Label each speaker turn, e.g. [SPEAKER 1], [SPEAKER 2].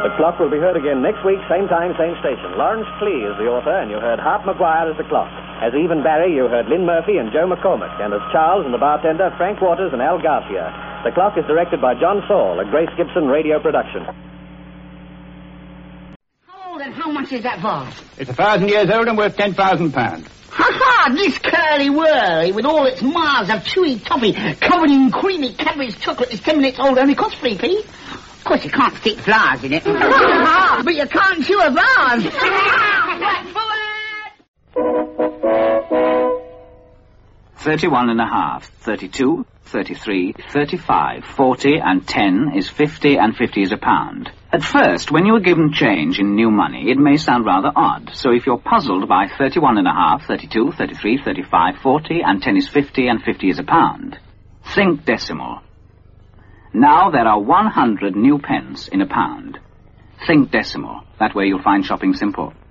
[SPEAKER 1] The Clock will be heard again next week, same time, same station. Lawrence Clee is the author, and you heard Hart Maguire as the Clock. As Even Barry, you heard Lynn Murphy and Joe McCormick, and as Charles and the bartender, Frank Waters and Al Garcia. The Clock is directed by John Saul, a Grace Gibson radio production.
[SPEAKER 2] How old and how much is that vase?
[SPEAKER 3] It's 1,000 years old and worth £10,000.
[SPEAKER 2] Ha-ha! This curly-whirly with all its miles of chewy toffee covered in creamy Cadbury's chocolate is 10 minutes old, only costs 3p. Of course, you can't stick flowers in it. But you can't chew a vase.
[SPEAKER 4] 31.5, 32, 33, 35, 40 and 10 is 50 and 50 is a pound. At first, when you are given change in new money, it may sound rather odd. So if you're puzzled by 31.5, 32, 33, 35, 40 and 10 is 50 and 50 is a pound, think decimal. Now there are 100 new pence in a pound. Think decimal. That way you'll find shopping simple.